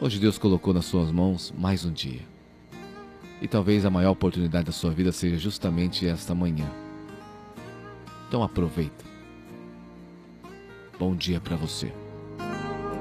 Hoje Deus colocou nas suas mãos mais um dia. E talvez a maior oportunidade da sua vida seja justamente esta manhã. Então aproveita. Bom dia para você.